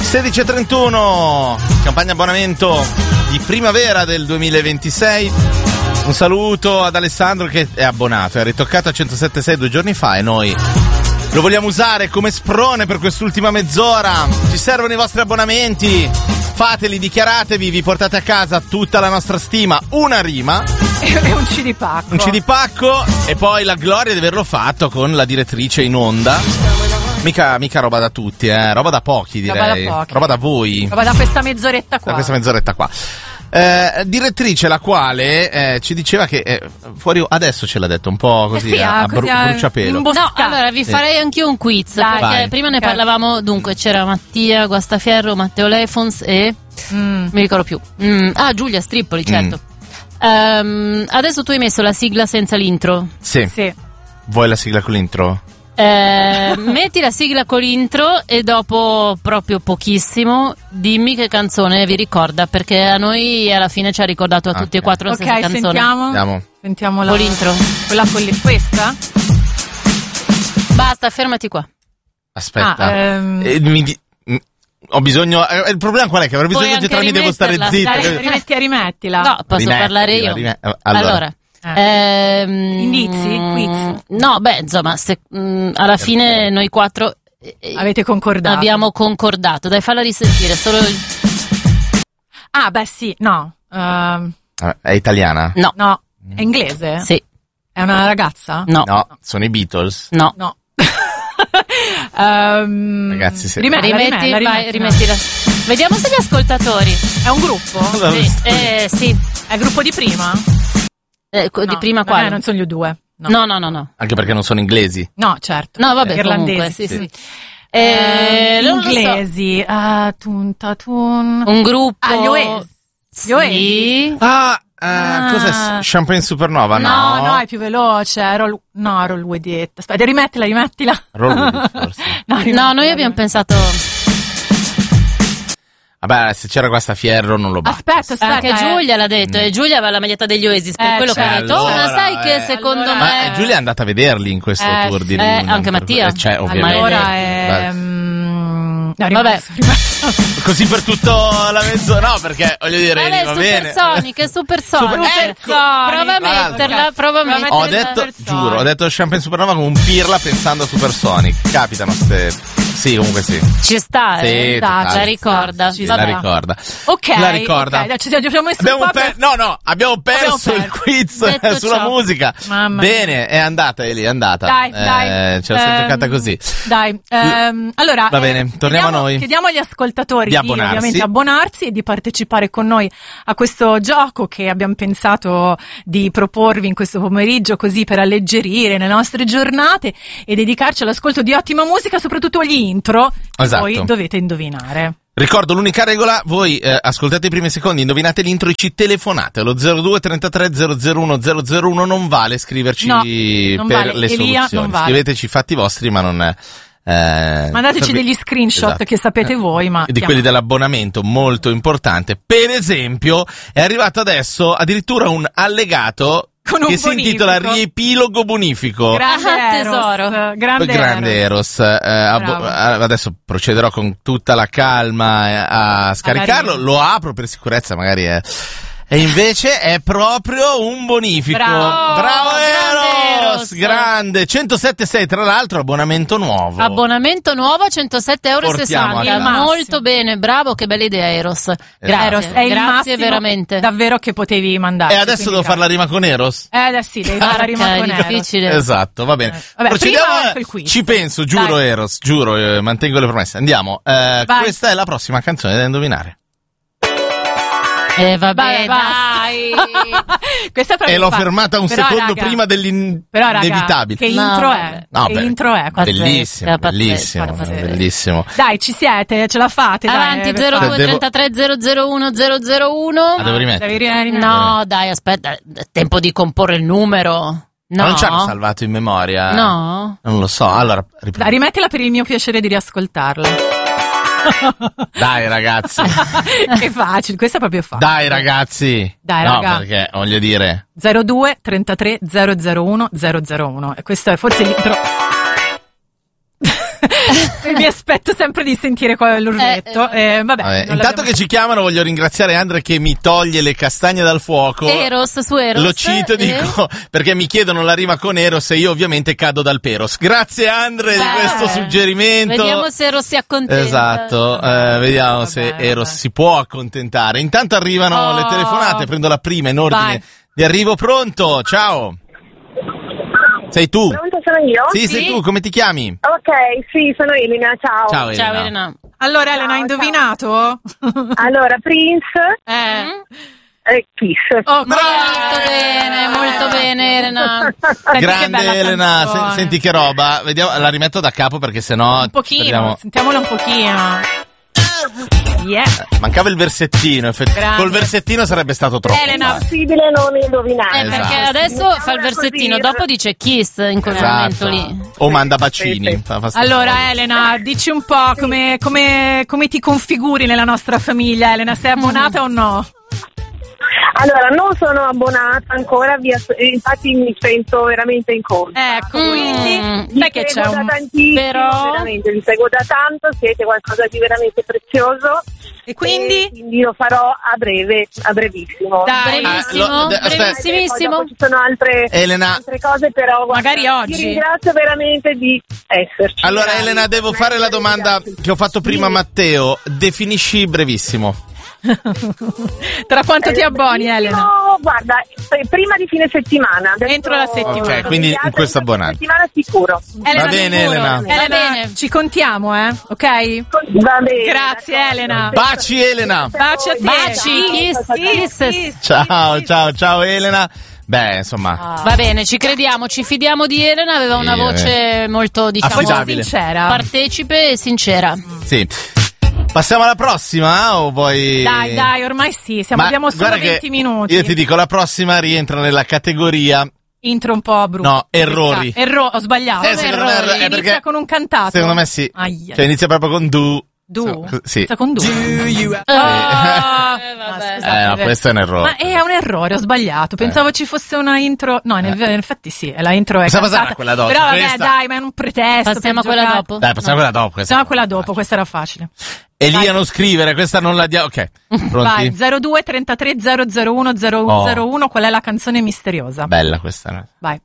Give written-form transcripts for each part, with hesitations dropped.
16:31, campagna abbonamento di primavera del 2026. Un saluto ad Alessandro che è abbonato, è ritoccato a 107.6 2 giorni fa e noi lo vogliamo usare come sprone per quest'ultima mezz'ora. Ci servono i vostri abbonamenti, fateli, dichiaratevi, vi portate a casa tutta la nostra stima, una rima e un CD pacco. Un CD pacco e poi la gloria di averlo fatto con la direttrice in onda. Mica roba da tutti, roba da pochi, direi. Roba da voi. Roba da questa mezz'oretta qua. Direttrice la quale ci diceva che fuori adesso ce l'ha detto un po' così, a bruciapelo. No, allora vi farei anch'io un quiz. Dai. Perché prima ne parlavamo, dunque c'era Mattia Guastafierro, Matteo Lefons e mi ricordo più. Giulia Strippoli, certo. Adesso tu hai messo la sigla senza l'intro. Sì. Vuoi la sigla con l'intro? Metti la sigla con l'intro e dopo proprio pochissimo dimmi che canzone vi ricorda, perché a noi alla fine ci ha ricordato a tutti e quattro la stessa canzone. Sentiamo con l'intro. Quella con questa? Basta, fermati qua. Aspetta. Ho bisogno. Il problema qual è? Che avrei bisogno di tra me, devo stare zitto. Rimettila. No, posso parlare io. Allora. Indizi? Quiz? No, insomma, alla fine noi quattro avete concordato. Abbiamo concordato. Dai, falla risentire. Solo sì, no. È italiana? No. È inglese? Sì. È una ragazza? No. Sono i Beatles? No. Ragazzi, rimettila. Vediamo se gli ascoltatori. È un gruppo? Sì. È il gruppo di prima? Di prima quale? Non sono gli U2. No. Anche perché non sono inglesi. No, certo. No, vabbè, irlandesi. Sì. Inglesi. Un gruppo. Gli Oasis. Sì. Cos'è? Champagne Supernova? No, è più veloce. Roll with it. Aspetta, rimettila. Roll with it, forse. No, noi abbiamo pensato. Vabbè, se c'era Guastafierro non lo batte. Aspetta. Anche Giulia l'ha detto, e Giulia aveva la maglietta degli Oasis, per quello che ha detto. Allora, ma sai che secondo me. Ma Giulia è andata a vederli in questo tour di anche Mattia. Ovviamente. Allora è. Vabbè. Così per tutto la mezz'ora. No, perché voglio dire, va bene. Supersonic. Prova a metterla. Ho detto Champagne Supernova come un pirla pensando a Supersonic. Capitano ste. Sì, comunque sì. Ci sta, sì, la ricorda. La ricorda. Ok. La ricorda. Okay. Ci abbiamo messo abbiamo perso il quiz sulla musica. Mamma Bene, mia. è andata Eli, è andata. Dai. Ce la sei toccata così. Dai. Allora, va bene, torniamo a noi. Chiediamo agli ascoltatori di ovviamente abbonarsi e di partecipare con noi a questo gioco che abbiamo pensato di proporvi in questo pomeriggio, così per alleggerire le nostre giornate e dedicarci all'ascolto di ottima musica, soprattutto gli intro che voi dovete indovinare. Ricordo l'unica regola, voi ascoltate i primi secondi, indovinate l'intro e ci telefonate allo 02 33 001 001, non vale scriverci per le soluzioni. Scriveteci i fatti vostri, ma non mandateci degli screenshot che sapete voi, ma di quelli dell'abbonamento, molto importante. Per esempio, è arrivato adesso addirittura un allegato che si intitola Riepilogo bonifico. Grande Eros. Adesso procederò con tutta la calma a scaricarlo. Lo apro per sicurezza, magari è. E invece è proprio un bonifico. Bravo Eros! Grande! 107,6 tra l'altro, abbonamento nuovo. Abbonamento nuovo a 107,60 €. Molto bene, bravo, che bella idea Eros. Grazie, Eros, è il grazie veramente. Davvero che potevi mandare. E adesso devo fare la rima con Eros? Sì, devi fare la rima con difficile. Eros. Esatto, va bene. Procediamo. Ci penso, giuro. Dai. Eros, giuro, mantengo le promesse. Andiamo. Questa è la prossima canzone da indovinare. Vabbè, dai. Questa è l'ho fermata un secondo prima dell'inevitabile. Che intro è? Che intro è? Bellissimo. Dai, ci siete, ce la fate. Avanti, 02 33 001 001. La devo rimettere? No, dai, aspetta, tempo di comporre il numero. No. Ma non ci hanno salvato in memoria? No. Non lo so, allora. Dai, rimettila per il mio piacere di riascoltarla. Dai ragazzi. Che facile, questa è proprio facile. Dai ragazzi. No, perché voglio dire 02 33 001 001. E questo è forse l'intro. Mi aspetto sempre di sentire l'urletto. Vabbè, intanto che ci chiamano, voglio ringraziare Andre che mi toglie le castagne dal fuoco. Eros su Eros. Lo cito, dico, perché mi chiedono la rima con Eros e io ovviamente cado dal Peros. Grazie Andre di questo suggerimento. Vediamo se Eros si accontenta. Esatto, vediamo se Eros si può accontentare. Intanto arrivano le telefonate, prendo la prima in ordine di arrivo. Pronto, ciao. Sei tu? Pronto, sono io? Sì, sei tu, come ti chiami? Ok, sì, sono Elena, ciao. Ciao Elena. Ciao Elena. Allora Elena, hai indovinato? Allora, Prince, Kiss. Oh, Molto bene Elena. Senti, Grande che bella Elena, canzone. senti che roba. Vediamo, la rimetto da capo perché sennò Un pochino, speriamo- sentiamola un pochino. Yes. Mancava il versettino, Grande. col versettino sarebbe stato troppo. Elena, È possibile non indovinare. Perché Esatto. adesso fa il versettino, dopo dice Kiss in quel momento lì. O manda bacini. Sì. Fa allora Elena, dici un po' come ti configuri nella nostra famiglia, Elena, sei abbonata o no? Allora, non sono abbonata ancora, infatti mi sento veramente in conto. Ecco, quindi sai che c'è seguo da tantissimo, però- veramente, vi seguo da tanto, siete qualcosa di veramente prezioso. E quindi? Quindi lo farò a breve, a brevissimo. Dai. Brevissimo, aspetta. brevissimissimo. Poi dopo ci sono altre Elena, cose, però guarda, Magari oggi. vi ringrazio veramente di esserci. allora Elena, devo fare la domanda che ho fatto prima a Matteo. Definisci brevissimo. Tra quanto ti abboni, Elena? No, guarda, prima di fine settimana. Adesso- Entro la settimana. Ok, quindi in questo abbonato. settimana sicuro. Elena, Va bene, sicuro. Elena. Va bene. Ci contiamo, ok? Va bene. Grazie, d'accordo. Elena. Baci Elena. Baci a te. Baci, kiss. Ciao Elena. Beh, insomma, Va bene, ci crediamo, ci fidiamo di Elena, aveva una Sì, voce molto, diciamo, affidabile. Sincera. partecipe e sincera. sì. Passiamo alla prossima o vuoi... Dai, ormai sì, abbiamo solo guarda che 20 minuti. Io ti dico, la prossima rientra nella categoria... Intro un po' brutto. No, errori. Ho sbagliato. secondo me è Inizia perché- con un cantato. Secondo me sì. Aia. Cioè inizia proprio con do. Du? Sì. Inizia con du. vabbè. scusate, No, questo è un errore. Ma è un errore, ho sbagliato. Pensavo ci fosse una intro. No, in effetti sì, la intro è Possiamo cantata. passare a quella dopo, Però vabbè, questa- dai, ma è un pretesto. Passiamo a per quella giocare. dopo. Dai, passiamo a quella dopo. Passiamo a quella dopo, questa era facile. Elia non scrivere, questa non la diamo. Ok, pronti? Vai, 02 33 001 001, qual è la canzone misteriosa? Bella questa. No? Vai.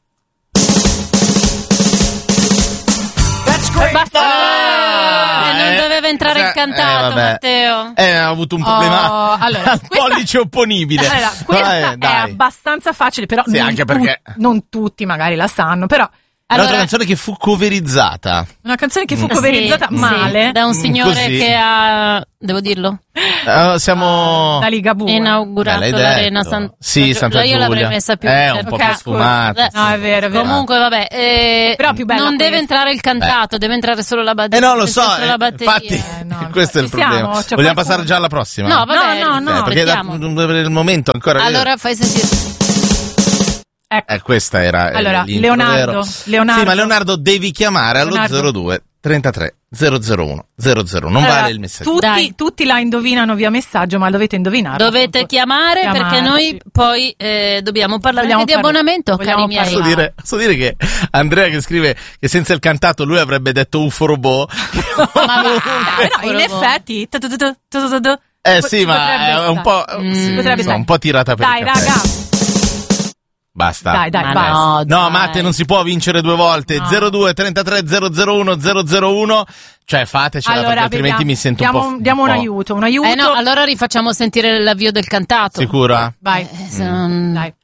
Basta. Non doveva entrare il cantato, vabbè. Matteo. Ho avuto un problema allora, al pollice opponibile. Allora, questa è dai. abbastanza facile, però Sì, anche perché- non tutti magari la sanno, però Un'altra canzone che fu coverizzata. una canzone che fu coverizzata Sì, male da un signore Così. che ha, devo dirlo, Siamo... da Ligabue. inaugurato Beh, l'hai l'Arena detto. Santa Sì, Santa Io Giulia. l'avrei messa più È un po' più Ok, sfumata. No, è vero, è vero. Comunque vabbè, Però più bella non deve questa. entrare il cantato, deve entrare solo la batteria. No, lo so, solo la batteria. infatti, no, questo è il ci siamo, problema. c'è Vogliamo qualcuno. passare già alla prossima? No, vabbè, No, perché aspettiamo. per il momento ancora... Allora fai sentire. questa era Allora, l'intro, vero? Sì, ma Leonardo devi chiamare allo Leonardo. 02 33 001 00. Non Allora, vale il messaggio. tutti la indovinano via messaggio, ma dovete indovinarlo. Dovete appunto. chiamare perché noi poi dobbiamo parlare Vogliamo anche di parlare- abbonamento, vogliamo cari miei. parlare. Posso dire che Andrea che scrive che senza il cantato lui avrebbe detto UFO robot. Però in effetti Sì, ma è un po', sì, potrebbe insomma, un po' tirata per Dai, il cappello. raga. Basta. Dai, Ma basta. no, No, dai. Matte, non si può vincere due volte. No. 02 33 001 001. Cioè, fatecela perché altrimenti vediamo. mi sento un po'. Diamo un po'. aiuto, un aiuto. No, allora rifacciamo sentire l'avvio del cantato. Sicura? Vai. Se non- Dai.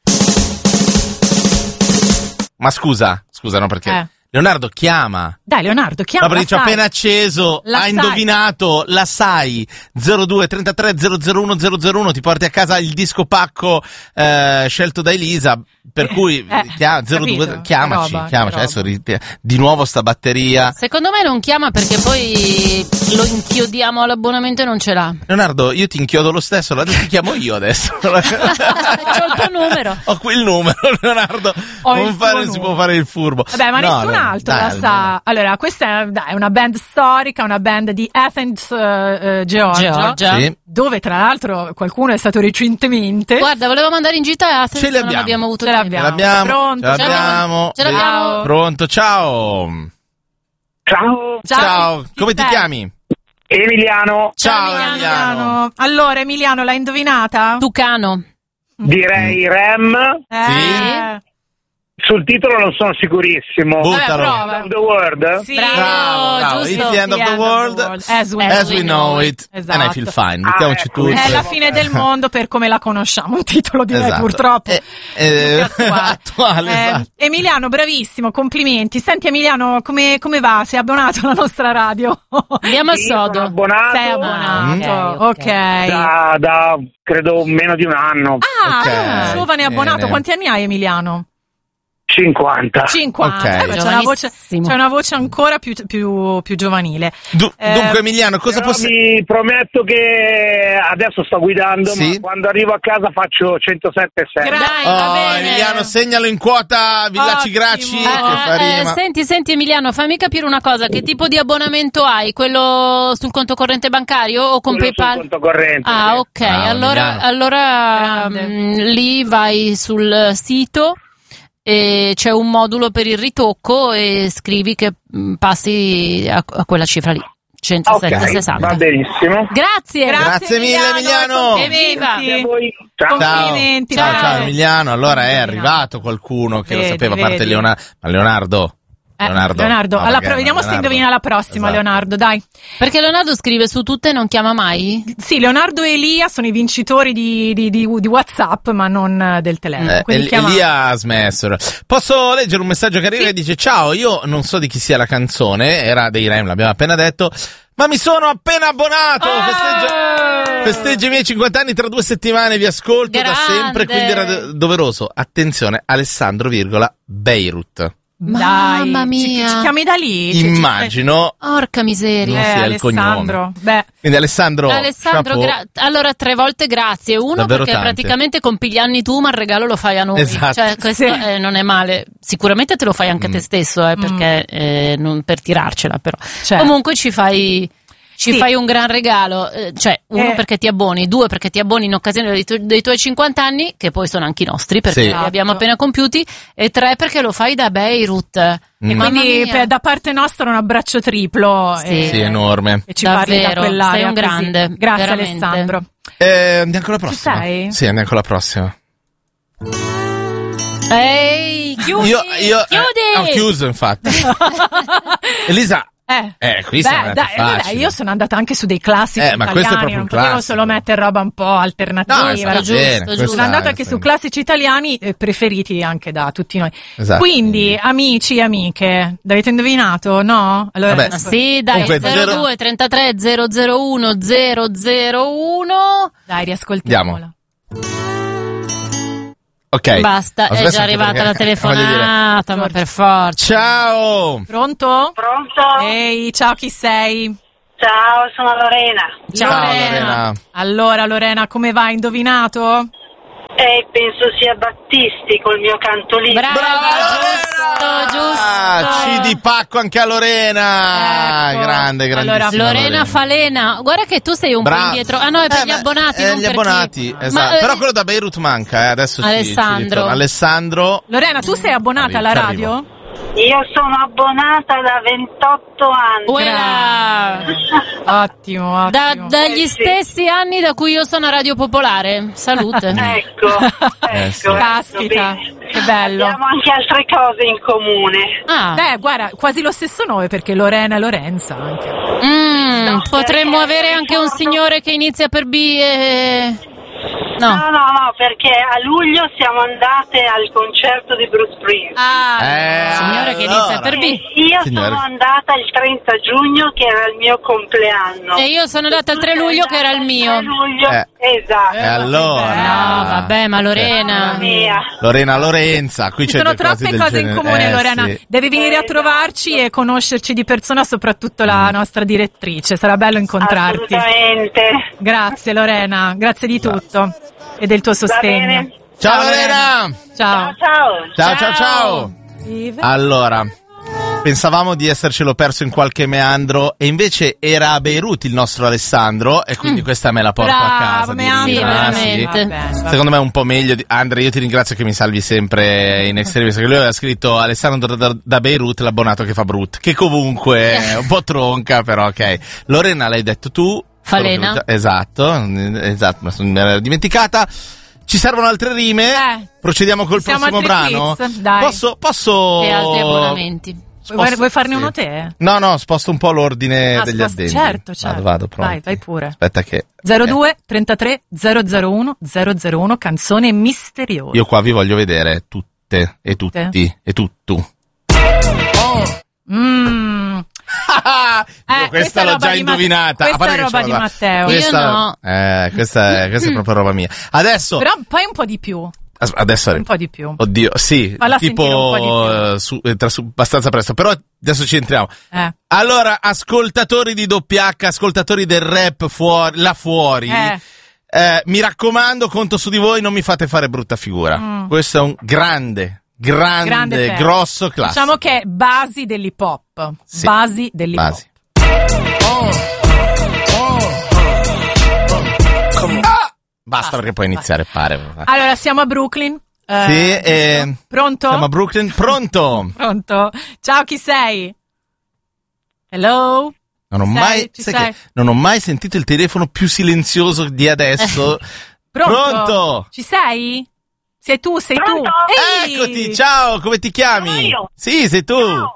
Ma scusa, no, perché Leonardo chiama. Dai, Leonardo, chiama. No, perché ci ho la sai. appena acceso, La ha sai. indovinato, la sai. 02 33 001 001, ti porti a casa il disco pacco scelto da Elisa. Per cui capito? chiamaci. Che roba. Adesso di nuovo sta batteria. Secondo me non chiama perché poi lo inchiodiamo all'abbonamento e non ce l'ha. Leonardo, io ti inchiodo lo stesso, ti chiamo io adesso. C'ho il tuo numero. Ho qui il numero, Leonardo. Ho il Non tuo si può numero. fare il furbo. Vabbè, ma No, nessun no, altro dai, la almeno. sa. Allora, questa è una band storica, una band di Athens, Georgia. Sì. Dove tra l'altro qualcuno è stato recentemente. Guarda, volevo mandare in gita a Athens, Ce li ma non abbiamo. abbiamo avuto Ce tempo. l'abbiamo. Ce l'abbiamo. Pronto? Ce l'abbiamo. Ce l'abbiamo. Pronto, ciao. Ciao. Come ti chiami? Emiliano. Ciao Emiliano. Allora Emiliano, l'hai indovinata? Tucano. Direi Rem. Sì. Sul titolo non sono sicurissimo. Buttalo. Prova. End of the World? Sì. Bravo. giusto. It's the end of the world. As we know it. Esatto. And I feel fine. Mettiamoci ecco. tutti. È la fine del mondo per come la conosciamo, un titolo di Esatto. purtroppo attuale, esatto. Emiliano, bravissimo, complimenti. Senti Emiliano, come va? Sei abbonato alla nostra radio? Andiamo al Sì, sodo. sono abbonato. Sei abbonato, ok. Da credo meno di un anno. Ok, Giovane abbonato. bene. Quanti anni hai Emiliano? 50. 50. Ok. C'è Giovanissimo. una voce ancora più giovanile. Dunque Emiliano, cosa Però vi prometto che adesso sto guidando, Sì? ma quando arrivo a casa faccio 107,6. Dai, va bene. Emiliano, segnalo in quota Villacci Ottimo. Gracci che fa rima. Senti Emiliano, fammi capire una cosa, che tipo di abbonamento hai? Quello sul conto corrente bancario o con Quello sul PayPal? conto corrente. Ah, ok, Bravo, allora Grande. lì vai sul sito e c'è un modulo per il ritocco e scrivi che passi a quella cifra lì, 107,60. Ok, va benissimo. Grazie. Grazie mille, Emiliano. Evviva. Grazie a voi. Ciao. Complimenti. Ciao dai. Emiliano. Allora è arrivato qualcuno che lo Vedi, sapeva, a parte vedi. Leonardo. Ma Leonardo. Leonardo. No, magari, Vediamo se Leonardo. indovina la prossima, Esatto. Leonardo, dai. Perché Leonardo scrive su tutte e non chiama mai? Sì, Leonardo e Elia sono i vincitori di WhatsApp, ma non del telefono. Quindi chiama- Elia ha smesso. Posso leggere un messaggio che arriva e dice: ciao, io non so di chi sia la canzone, era dei Rem, l'abbiamo appena detto, ma mi sono appena abbonato. Festeggio i miei 50 anni tra 2 settimane, vi ascolto da Grande. sempre, quindi era doveroso. Attenzione, Alessandro, Beirut. Mamma mia. Ci chiami da lì? Immagino Porca miseria. non sia il Alessandro. cognome. Beh, Quindi Alessandro, chapeau. Allora 3 volte grazie. Uno Davvero perché tante. praticamente compi gli anni tu, ma il regalo lo fai a noi. Esatto. Cioè, questo Sì. non è male. Sicuramente te lo fai anche te stesso, perché non per tirarcela, però. Certo. Comunque ci fai un gran regalo, cioè uno perché ti abboni, 2 perché ti abboni in occasione dei tuoi 50 anni, che poi sono anche i nostri perché Sì. li abbiamo appena compiuti, e 3 perché lo fai da Beirut. e Mamma quindi mia. da parte nostra un abbraccio triplo. Sì. Sì, enorme. E ci parli da Davvero, quell'area. sei un così. grande, Grazie veramente. Alessandro. Andiamo con la prossima. sei? Sì, andiamo con la prossima. Ehi, chiudi! Io chiudi! ho chiuso, infatti. Elisa, qui siamo andati facili. dai, io sono andata anche su dei classici Ma questo è italiani, proprio non un potevo classico. solo mettere roba un po' alternativa. No, è stato giusto, bene, giusto. questo Sono andata anche sì. su classici italiani preferiti anche da tutti noi. Esatto. Quindi, amici e amiche, l'avete indovinato? No? Allora, Vabbè. Sì, dai, Comunque, 02 33 001 001. dai, riascoltiamola. Andiamo. Ok. Basta, Ho è smesso già anche arrivata perché, la voglio dire, telefonata, ma per forza. ciao. Pronto? Pronto? Ehi, ciao, chi sei? Ciao, sono Lorena. Ciao, Lorena. Lorena. Allora, Lorena, come va? Indovinato? Penso sia Battisti col mio cantolino. Brava, giusto. CD pacco anche a Lorena. Ecco. Grande, Allora, grandissima Lorena Falena, guarda che tu sei un po' Brava. indietro. Ah no, è per gli abbonati, non gli per chi. abbonati, esatto. Ma, Però quello da Beirut manca, adesso Alessandro. ci ritorno. Alessandro. Lorena, tu sei abbonata alla Ci radio? Io sono abbonata da 28 anni. Uela. Ottimo. Dagli Sì. stessi anni da cui io sono a Radio Popolare. Salute. Ecco, sì. Caspita, bene. che bello. Abbiamo anche altre cose in comune. Ah. Beh, guarda, quasi lo stesso nome perché Lorena e Lorenza anche. Potremmo perché avere anche un ricordo- signore che inizia per B e... No. No, perché a luglio siamo andate al concerto di Bruce Springsteen. Signore che inizia per B. Io Signore. sono andata il 30 giugno che era il mio compleanno. E io sono andata il 3 luglio che era il mio. 3 luglio, Eh. esatto. E allora? No, vabbè, ma Lorena. Mamma mia. Lorena Lorenza, qui Ci c'è sono delle troppe del cose in genere. comune, Lorena. Sì. Devi venire a trovarci e conoscerci di persona, soprattutto la nostra direttrice. Sarà bello incontrarti. Assolutamente. Grazie Lorena, grazie di tutto e del tuo Va sostegno. bene. Ciao Lorena. Ciao. Ciao. Ciao ciao ciao. Vive. Allora, Pensavamo di essercelo perso in qualche meandro e invece era a Beirut il nostro Alessandro e quindi questa me la porto a casa. Sì, veramente. Vabbè. Secondo me è un po' meglio Andre, io ti ringrazio che mi salvi sempre in extremis, perché lui aveva scritto Alessandro da Beirut, l'abbonato che fa brut, che comunque è un po' tronca, però ok. Lorena l'hai detto tu. Falena. Esatto, me l'ero dimenticata. Ci servono altre rime? Procediamo col prossimo brano? Quiz, dai. Posso... E altri abbonamenti. Vuoi farne uno te? No, sposto un po' l'ordine degli addendi. Certo. Vado, pronto. Vai pure. Aspetta che... 02 33 001 001, canzone misteriosa. Io qua vi voglio vedere tutte e tutti e tutto. Questa l'ho già indovinata. Questa è roba di Matteo. Questa, Io no. Questa è proprio roba mia. Adesso... Però poi un po' di più. Adesso Un po' di più. Oddio, sì, tipo abbastanza presto, però adesso ci entriamo. Allora, ascoltatori di WH, ascoltatori del rap là fuori, mi raccomando, conto su di voi, non mi fate fare brutta figura. Questo è un grande grosso classico. Diciamo che è basi dell'hip hop. Sì. Basi dell'hip hop. Basta perché puoi iniziare, pare. Allora, siamo a Brooklyn. Sì, pronto? Siamo a Brooklyn. Pronto? Pronto. Ciao, chi sei? Hello? Non ho mai sentito il telefono più silenzioso di adesso. Pronto? Ci sei? Sei tu? Pronto? Ehi! Eccoti, ciao, come ti chiami? Sono io. Sì, sei tu. Ciao.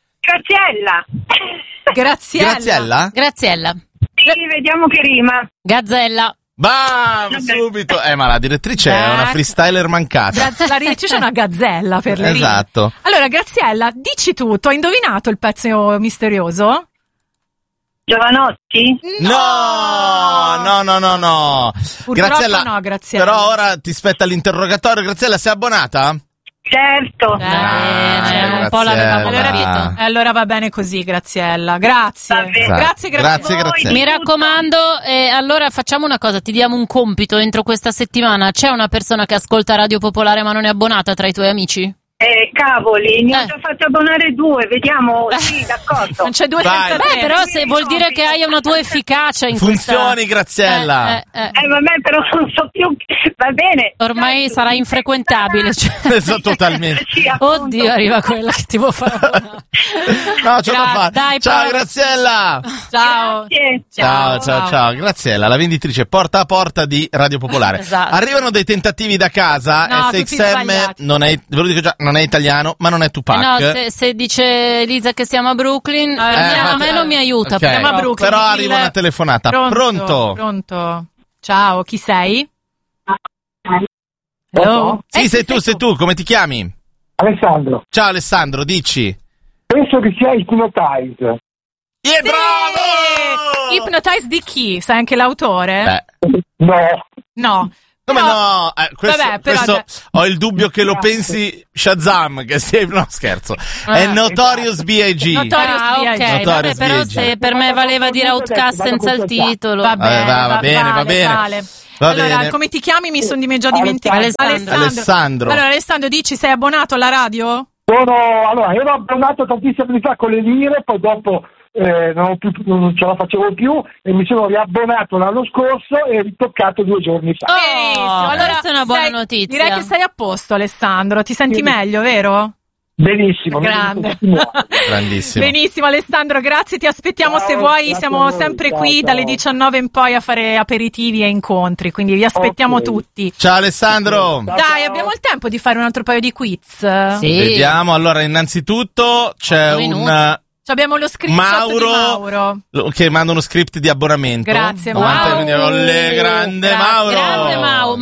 Graziella? Graziella. Sì, vediamo che rima. Gazzella. Bam, subito. Ma la direttrice è una freestyler mancata. La direttrice è una gazzella per le rime. Esatto. Allora, Graziella, dici tutto. Hai indovinato il pezzo misterioso? Giovanotti? No. Purtroppo no, Graziella. Però ora ti spetta l'interrogatorio. Graziella, sei abbonata? Certo. Un po' l'avevamo capito. Allora va bene così, Graziella. Grazie. Grazie. Mi raccomando, allora facciamo una cosa, ti diamo un compito entro questa settimana. C'è una persona che ascolta Radio Popolare ma non è abbonata tra i tuoi amici? Cavoli, ne ho già fatto abbonare 2, vediamo. Sì, d'accordo. Non c'è 2 senza 3. Però se vuol dire che hai una tua efficacia in funzioni, Graziella. Vabbè, però non so più. Va bene. Ormai sarà infrequentabile. Totalmente. Sì, oddio, arriva quella che ti vuoi fare abbonare. No, ce la fa. Dai, ciao, Graziella. Ciao. Ciao. Graziella, la venditrice porta a porta di Radio Popolare. Esatto. Arrivano dei tentativi da casa. No, SXM non è, ve lo dico già, non è italiano, ma non è Tupac. No, se dice Elisa che siamo a Brooklyn, a me non mi aiuta. Okay. Siamo a Brooklyn. Però arriva una telefonata. Pronto. Ciao, chi sei? Hello? Sì, sei tu, come ti chiami? Alessandro. Ciao Alessandro, dici. Penso che sia Hypnotize. Bravo! Hypnotize di chi? Sai anche l'autore? No. Come no? Vabbè, questo ho il dubbio che lo pensi Shazam, che sia... No, scherzo. È Notorious B.I.G. Ok, vabbè, però se per me valeva dire Outcast senza il titolo. Va bene. Allora, come ti chiami? Mi sono già dimenticato. Alessandro. Allora, Alessandro, dici, sei abbonato alla radio? Ero abbonato tantissimi anni fa con le lire, poi dopo non ce la facevo più e mi sono riabbonato l'anno scorso e ritoccato 2 giorni fa. Allora, questa è una buona notizia. Direi che sei a posto, Alessandro. Ti senti meglio, vero? Benissimo. Grande. Grandissimo. Benissimo, Alessandro, grazie. Ti aspettiamo se vuoi. Siamo sempre qui dalle 19 in poi a fare aperitivi e incontri. Quindi vi aspettiamo tutti. Ciao Alessandro. Dai, abbiamo il tempo di fare un altro paio di quiz. Sì. Vediamo. Allora, innanzitutto c'è Abbiamo lo screenshot di Mauro che manda uno script di abbonamento. Grazie Mauro. Grande Mauro.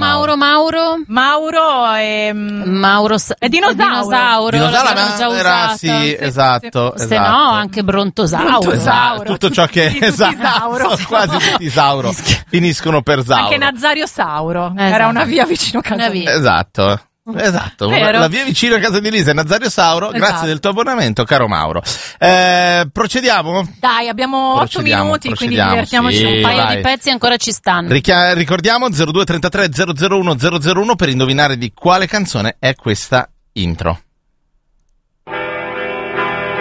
Mauro è dinosauro. L'abbiamo già usato. Sì, esatto. Se no anche Brontosauro. Tutto ciò che esatto. Quasi tutti i Sauro finiscono per Sauro. Anche Nazario Sauro. Era una via vicino a casa. Esatto. La via vicino a casa di Elisa è Nazario Sauro. Grazie del tuo abbonamento, caro Mauro. Procediamo? Dai, abbiamo 8 minuti, quindi divertiamoci un paio di pezzi ancora ci stanno. Ricordiamo 02 33 001 001 per indovinare di quale canzone è questa intro.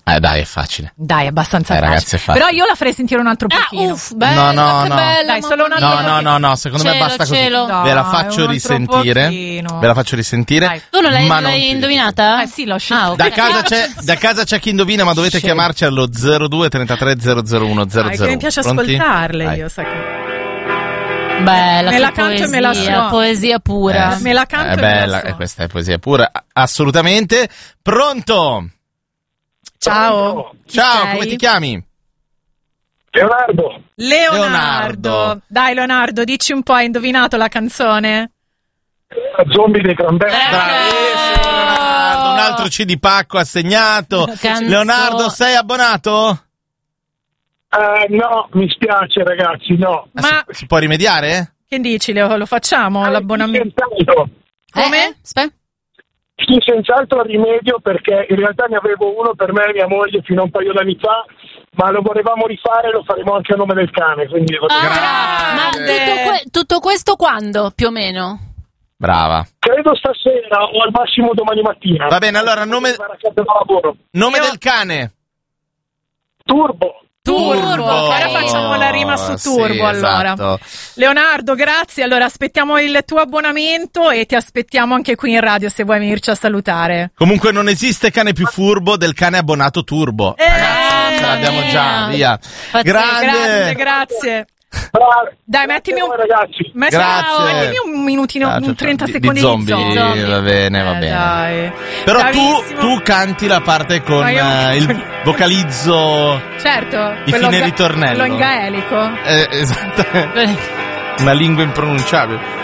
Dai, è facile. Dai, è abbastanza facile. Ragazzi, è facile. Però io la farei sentire un altro pochino. Bella, No. che bella. Dai, solo un altro No, secondo me basta così. Dai, Ve la faccio un altro risentire. pochino. Ve la faccio risentire. Dai. Tu non ma l'hai più. indovinata? Sì, l'ho scelto. Da casa c'è chi indovina, ma dovete chiamarci allo 02 33 001 001. Che mi piace Pronti? ascoltarle, Vai. io sai che... Bella, Me che la canto e me la so. poesia pura. Me la canto È e me la bella, so. questa è poesia pura, assolutamente. Pronto? Ciao. Chi Ciao, sei? come ti chiami? Leonardo. Dai Leonardo, dici un po', hai indovinato la canzone? Zombie dei Cranberry. Bravissimo Leonardo, un altro CD pacco assegnato. Canzone. Leonardo, sei abbonato? No, mi spiace ragazzi, no. Ma Si può rimediare? che dici, Leo? Lo facciamo l'abbonamento? Senz'altro. Come? Aspetta. Sì, senz'altro rimedio, perché in realtà ne avevo uno per me e mia moglie fino a un paio d'anni fa, ma lo volevamo rifare e lo faremo anche a nome del cane, quindi Ma tutto questo quando, più o meno? Brava. credo stasera o al massimo domani mattina. Va bene, allora nome del cane. Turbo. Ora facciamo la rima su Turbo, sì, allora. esatto. Leonardo, grazie. Allora aspettiamo il tuo abbonamento e ti aspettiamo anche qui in radio se vuoi venirci a salutare. Comunque non esiste cane più furbo del cane abbonato Turbo. Ragazzi, ce l'abbiamo già, via. Grande. Grazie. Bravi. Dai, mettimi ragazzi. mettimi un minutino, un 30 secondi di zombie. zombie. Va bene. Dai. Però Bravissimo. tu canti la parte con Ma io- il vocalizzo Certo, di fine ritornello. quello in gaelico. Esatto. Una lingua impronunciabile.